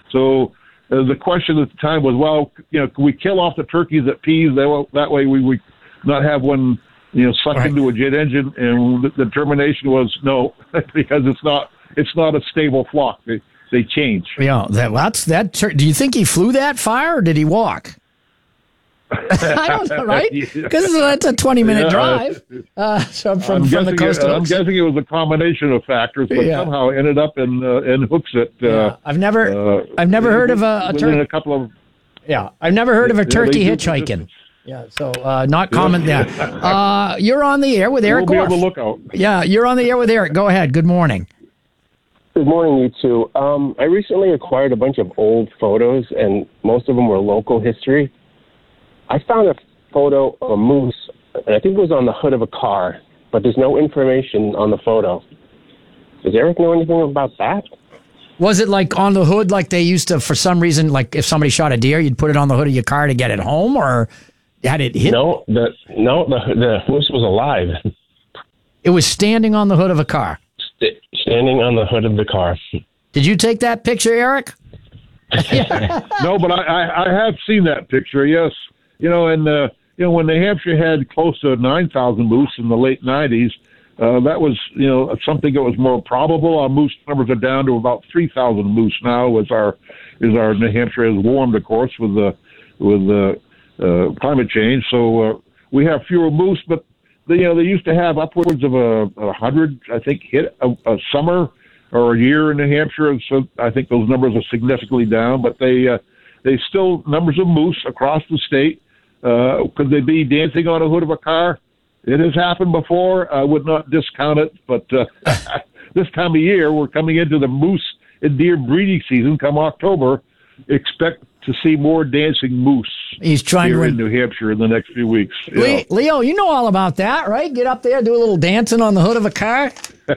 So the question at the time was, well, can we kill off the turkeys at peas? That way we would not have one, sucked into a jet engine. And the determination was no, because it's not a stable flock. They change. Yeah, do you think he flew that far, or did he walk? I don't know, right? Because that's a 20-minute drive from the coast to Hooksett. I'm guessing it was a combination of factors, but somehow ended up in Hooksett. I've never heard of a turkey. I've never heard of a turkey hitchhiking. Yeah, so not common there. You're on the air with Eric We'll Orff. be on the lookout. Yeah, you're on the air with Eric. Go ahead. Good morning. Good morning, you two. I recently acquired a bunch of old photos, and most of them were local history. I found a photo of a moose, and I think it was on the hood of a car, but there's no information on the photo. Does Eric know anything about that? Was it like on the hood, like they used to, for some reason, like if somebody shot a deer, you'd put it on the hood of your car to get it home, or had it hit? No, the moose was alive. It was standing on the hood of a car. Standing on the hood of the car. Did you take that picture, Eric? No, but I have seen that picture, yes. When New Hampshire had close to 9,000 moose in the late 90s, that was, something that was more probable. Our moose numbers are down to about 3,000 moose now as our New Hampshire has warmed, of course, with climate change. So we have fewer moose, but they used to have upwards of 100, I think, hit a summer or a year in New Hampshire. So I think those numbers are significantly down, but they still numbers of moose across the state. Could they be dancing on a hood of a car? It has happened before. I would not discount it, but this time of year, we're coming into the moose and deer breeding season. Come October, expect to see more dancing moose. He's trying here to in New Hampshire in the next few weeks. Yeah. Leo, you know all about that, right? Get up there, do a little dancing on the hood of a car.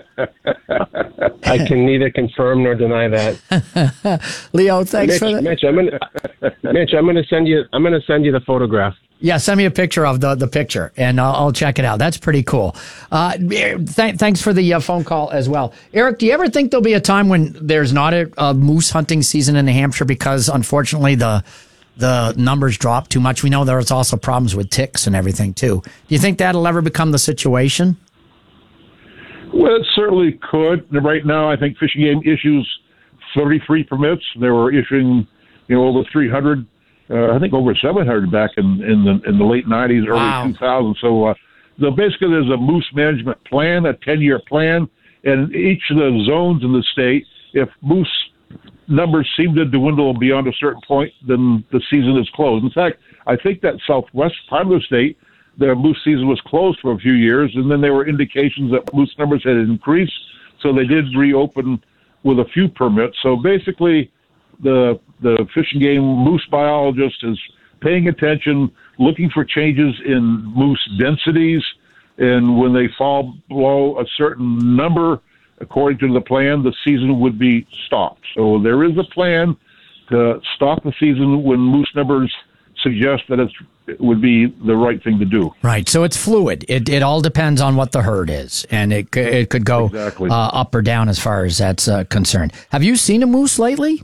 I can neither confirm nor deny that. Leo, thanks for that. Mitch, I'm going to send you the photograph. Yeah, send me a picture of the picture, and I'll check it out. That's pretty cool. Thanks for the phone call as well. Eric, do you ever think there'll be a time when there's not a moose hunting season in New Hampshire because, unfortunately, the numbers drop too much? We know there's also problems with ticks and everything, too. Do you think that'll ever become the situation? Well, it certainly could. Right now, I think Fish and Game issues 33 permits. They were issuing, over 300. I think over 700 back in the late 90s, early 2000s. So basically there's a moose management plan, a 10-year plan, and each of the zones in the state, if moose numbers seem to dwindle beyond a certain point, then the season is closed. In fact, I think that southwest part of the state, the moose season was closed for a few years, and then there were indications that moose numbers had increased, so they did reopen with a few permits. So basically, the Fish and Game moose biologist is paying attention, looking for changes in moose densities, and when they fall below a certain number, according to the plan, the season would be stopped. So there is a plan to stop the season when moose numbers suggest that it would be the right thing to do. Right. So it's fluid. It all depends on what the herd is, and it could go up or down as far as that's concerned. Have you seen a moose lately?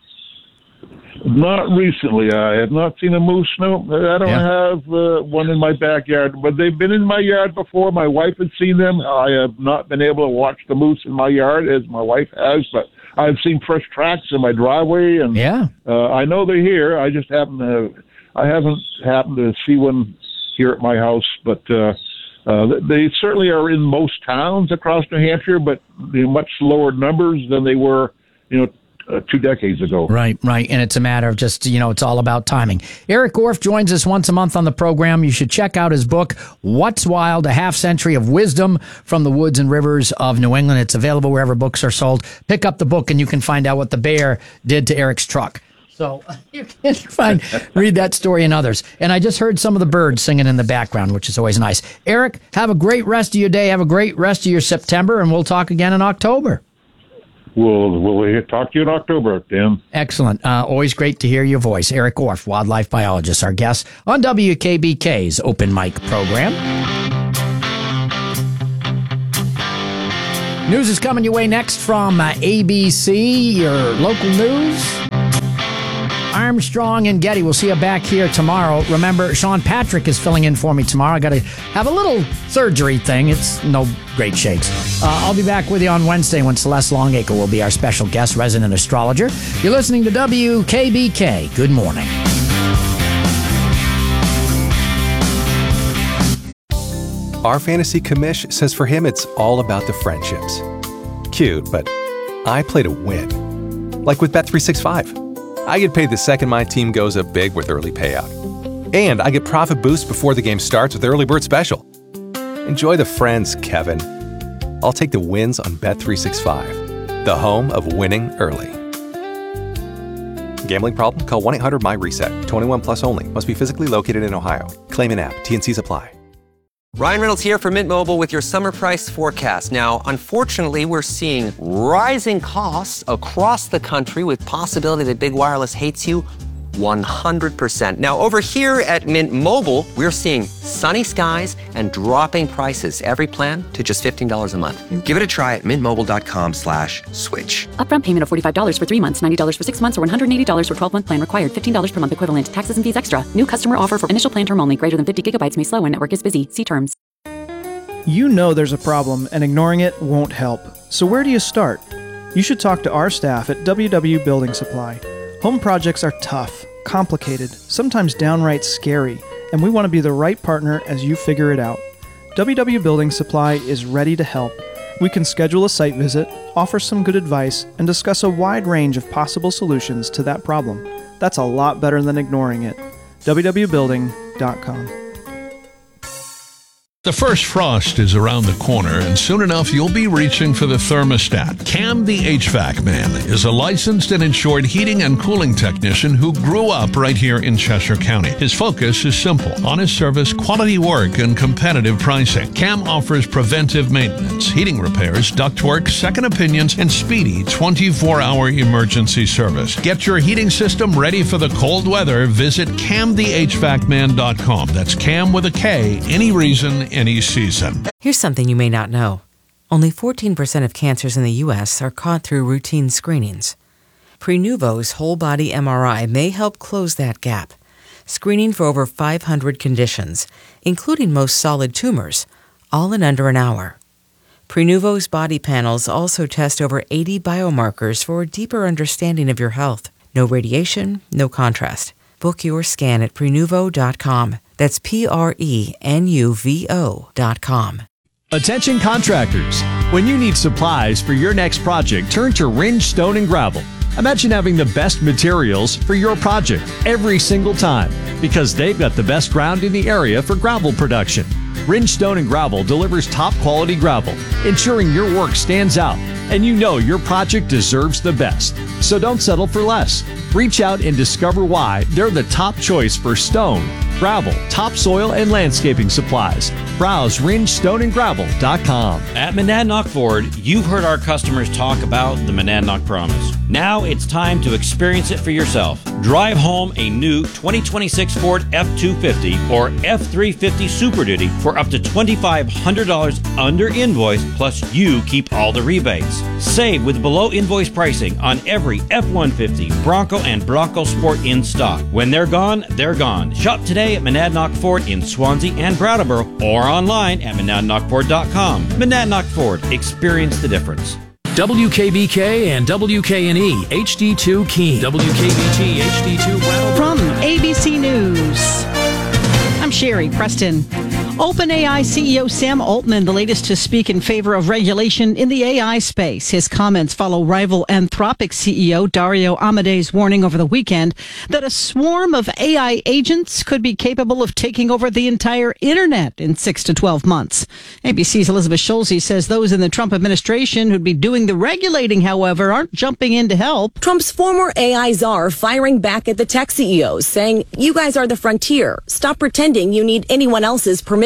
Not recently. I have not seen a moose. No, I don't have one in my backyard, but they've been in my yard before. My wife has seen them. I have not been able to watch the moose in my yard as my wife has, but I've seen fresh tracks in my driveway, and I know they're here. I just haven't happened to see one here at my house, but they certainly are in most towns across New Hampshire, but much lower numbers than they were, 2 decades ago. Right. And it's a matter of just, it's all about timing. Eric Orff joins us once a month on the program. You should check out his book, What's Wild, A Half Century of Wisdom from the Woods and Rivers of New England. It's available wherever books are sold. Pick up the book and you can find out what the bear did to Eric's truck. So you can read that story and others. And I just heard some of the birds singing in the background, which is always nice. Eric, have a great rest of your day. Have a great rest of your September, and we'll talk again in October. We'll talk to you in October, Dan. Excellent. Always great to hear your voice. Eric Orff, wildlife biologist, our guest on WKBK's Open Mic program. News is coming your way next from ABC, your local news. Armstrong and Getty. We'll see you back here tomorrow. Remember, Sean Patrick is filling in for me tomorrow. I got to have a little surgery thing. It's no great shakes. I'll be back with you on Wednesday when Celeste Longacre will be our special guest resident astrologer. You're listening to WKBK. Good morning. Our fantasy commish says for him it's all about the friendships. Cute, but I play to win. Like with Bet365. I get paid the second my team goes up big with early payout. And I get profit boost before the game starts with Early Bird Special. Enjoy the friends, Kevin. I'll take the wins on Bet365, the home of winning early. Gambling problem? Call 1-800-MY-RESET. 21 plus only. Must be physically located in Ohio. Claim in app. T&Cs apply. Ryan Reynolds here for Mint Mobile with your summer price forecast. Now, unfortunately, we're seeing rising costs across the country with possibility that big wireless hates you 100%. Now, over here at Mint Mobile, we're seeing sunny skies and dropping prices. Every plan to just $15 a month. Give it a try at mintmobile.com/switch. Upfront payment of $45 for 3 months, $90 for 6 months, or $180 for 12-month plan required. $15 per month equivalent. Taxes and fees extra. New customer offer for initial plan term only. Greater than 50 gigabytes may slow when network is busy. See terms. You know there's a problem, and ignoring it won't help. So where do you start? You should talk to our staff at WW Building Supply. Home projects are tough, complicated, sometimes downright scary, and we want to be the right partner as you figure it out. WW Building Supply is ready to help. We can schedule a site visit, offer some good advice, and discuss a wide range of possible solutions to that problem. That's a lot better than ignoring it. www.building.com. The first frost is around the corner, and soon enough you'll be reaching for the thermostat. Cam the HVAC Man is a licensed and insured heating and cooling technician who grew up right here in Cheshire County. His focus is simple: honest service, quality work, and competitive pricing. Cam offers preventive maintenance, heating repairs, ductwork, second opinions, and speedy 24-hour emergency service. Get your heating system ready for the cold weather. Visit CamTheHVACman.com. That's Cam with a K, any reason, any season. Here's something you may not know. Only 14% of cancers in the U.S. are caught through routine screenings. Prenuvo's whole-body MRI may help close that gap, screening for over 500 conditions, including most solid tumors, all in under an hour. Prenuvo's body panels also test over 80 biomarkers for a deeper understanding of your health. No radiation, no contrast. Book your scan at Prenuvo.com. That's Prenuvo.com. Attention contractors. When you need supplies for your next project, turn to Ringe Stone and Gravel. Imagine having the best materials for your project every single time, because they've got the best ground in the area for gravel production. Ringe Stone and Gravel delivers top quality gravel, ensuring your work stands out and you know your project deserves the best. So don't settle for less. Reach out and discover why they're the top choice for stone, gravel, topsoil, and landscaping supplies. Browse RingeStoneandGravel.com. At Monadnock Ford, you've heard our customers talk about the Monadnock Promise. Now it's time to experience it for yourself. Drive home a new 2026 Ford F-250 or F-350 Super Duty for up to $2,500 under invoice, plus you keep all the rebates. Save with below invoice pricing on every F-150, Bronco, and Bronco Sport in stock. When they're gone, they're gone. Shop today at Monadnock Ford in Swansea and Brattleboro or online at monadnockford.com. Monadnock Ford. Experience the difference. WKBK and WKNE HD2 Keene. WKBT HD2 Brattleboro. From ABC News, I'm Sherry Preston. OpenAI CEO Sam Altman, the latest to speak in favor of regulation in the AI space. His comments follow rival Anthropic CEO Dario Amade's warning over the weekend that a swarm of AI agents could be capable of taking over the entire internet in 6 to 12 months. ABC's Elizabeth Schulze says those in the Trump administration who'd be doing the regulating, however, aren't jumping in to help. Trump's former AI czar firing back at the tech CEOs, saying, "You guys are the frontier. Stop pretending you need anyone else's permission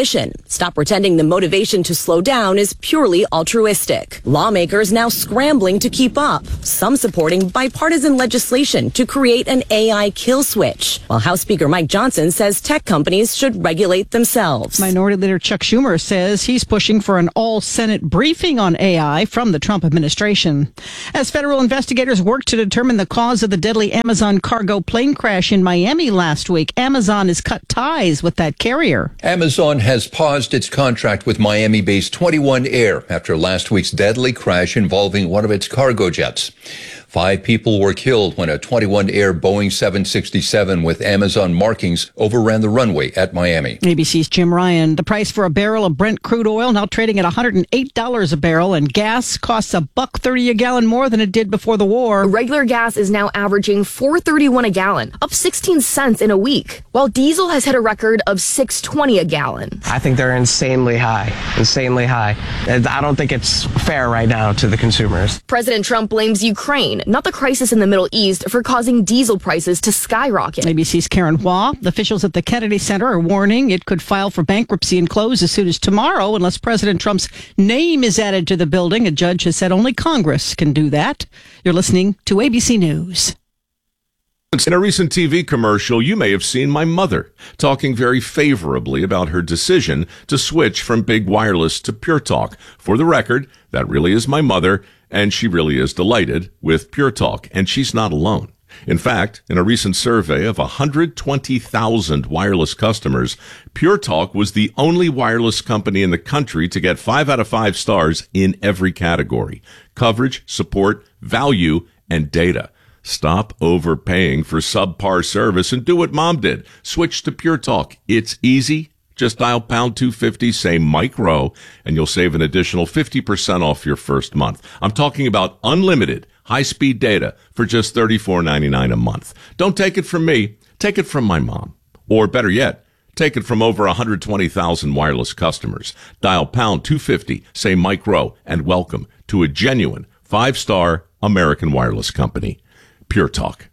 mission. Stop pretending the motivation to slow down is purely altruistic. Lawmakers now scrambling to keep up, some supporting bipartisan legislation to create an AI kill switch, while House Speaker Mike Johnson says tech companies should regulate themselves. Minority Leader Chuck Schumer says he's pushing for an all-Senate briefing on AI from the Trump administration. As federal investigators work to determine the cause of the deadly Amazon cargo plane crash in Miami last week, Amazon has cut ties with that carrier. Amazon has paused its contract with Miami-based 21 Air after last week's deadly crash involving one of its cargo jets. 5 people were killed when a 21 Air Boeing 767 with Amazon markings overran the runway at Miami. ABC's Jim Ryan. The price for a barrel of Brent crude oil now trading at $108 a barrel, and gas costs $1.30 a gallon more than it did before the war. Regular gas is now averaging $4.31 a gallon, up 16 cents in a week, while diesel has hit a record of $6.20 a gallon. I think they're insanely high. And I don't think it's fair right now to the consumers. President Trump blames Ukraine, not the crisis in the Middle East, for causing diesel prices to skyrocket. ABC's Karen Hua. Officials at the Kennedy Center are warning it could file for bankruptcy and close as soon as tomorrow unless President Trump's name is added to the building. A judge has said only Congress can do that. You're listening to ABC News. In a recent TV commercial, you may have seen my mother talking very favorably about her decision to switch from Big Wireless to Pure Talk. For the record, that really is my mother, and she really is delighted with Pure Talk, and she's not alone. In fact, in a recent survey of 120,000 wireless customers, Pure Talk was the only wireless company in the country to get 5 out of 5 stars in every category: coverage, support, value, and data. Stop overpaying for subpar service and do what Mom did. Switch to Pure Talk. It's easy. Just dial pound 250, say Mike Rowe, and you'll save an additional 50% off your first month. I'm talking about unlimited high-speed data for just $34.99 a month. Don't take it from me. Take it from my mom. Or better yet, take it from over 120,000 wireless customers. Dial pound 250, say Mike Rowe, and welcome to a genuine 5-star American wireless company. Pure Talk.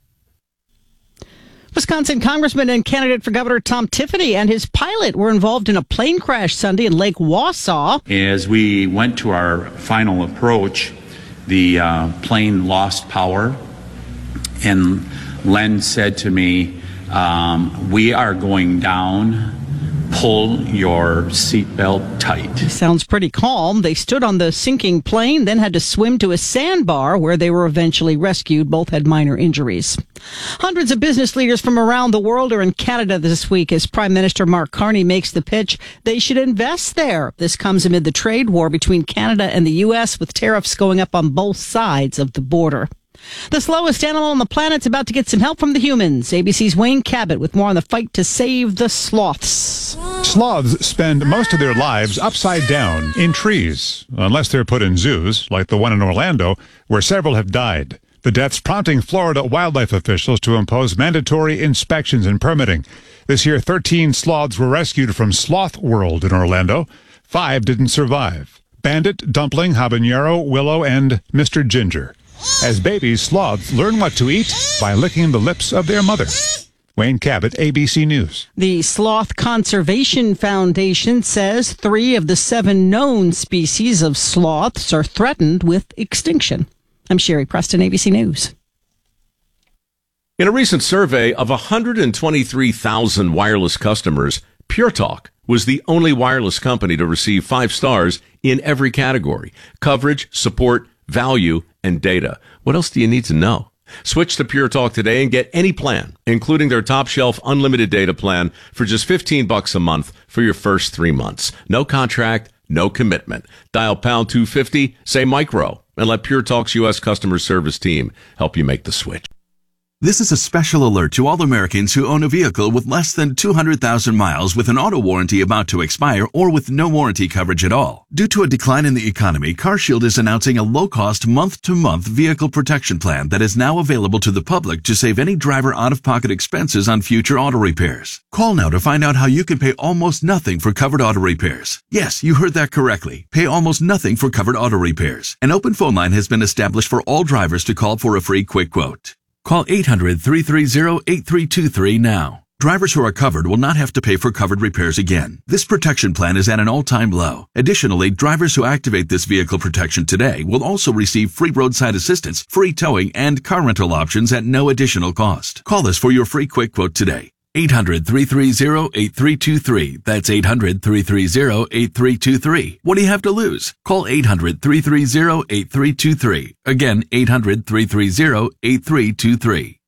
Wisconsin Congressman and candidate for governor Tom Tiffany and his pilot were involved in a plane crash Sunday in Lake Wausau. As we went to our final approach, the plane lost power, and Len said to me, we are going down. Pull your seatbelt tight. Sounds pretty calm. They stood on the sinking plane, then had to swim to a sandbar where they were eventually rescued. Both had minor injuries. Hundreds of business leaders from around the world are in Canada this week as Prime Minister Mark Carney makes the pitch they should invest there. This comes amid the trade war between Canada and the U.S., with tariffs going up on both sides of the border. The slowest animal on the planet's about to get some help from the humans. ABC's Wayne Cabot with more on the fight to save the sloths. Sloths spend most of their lives upside down in trees, unless they're put in zoos, like the one in Orlando, where several have died. The deaths prompting Florida wildlife officials to impose mandatory inspections and permitting. This year, 13 sloths were rescued from Sloth World in Orlando. 5 didn't survive: Bandit, Dumpling, Habanero, Willow, and Mr. Ginger. As babies, sloths learn what to eat by licking the lips of their mother. Wayne Cabot, ABC News. The Sloth Conservation Foundation says 3 of the 7 known species of sloths are threatened with extinction. I'm Sherry Preston, ABC News. In a recent survey of 123,000 wireless customers, Pure Talk was the only wireless company to receive 5 stars in every category: coverage, support, value, and data. What else do you need to know? Switch to Pure Talk today and get any plan, including their top shelf unlimited data plan, for just $15 a month for your first 3 months. No contract, no commitment. Dial pound 250, say Mike Rowe, and let Pure Talk's U.S. customer service team help you make the switch. This is a special alert to all Americans who own a vehicle with less than 200,000 miles with an auto warranty about to expire or with no warranty coverage at all. Due to a decline in the economy, CarShield is announcing a low-cost month-to-month vehicle protection plan that is now available to the public to save any driver out-of-pocket expenses on future auto repairs. Call now to find out how you can pay almost nothing for covered auto repairs. Yes, you heard that correctly. Pay almost nothing for covered auto repairs. An open phone line has been established for all drivers to call for a free quick quote. Call 800-330-8323 now. Drivers who are covered will not have to pay for covered repairs again. This protection plan is at an all-time low. Additionally, drivers who activate this vehicle protection today will also receive free roadside assistance, free towing, and car rental options at no additional cost. Call us for your free quick quote today. 800-330-8323. That's 800-330-8323. What do you have to lose? Call 800-330-8323. Again, 800-330-8323.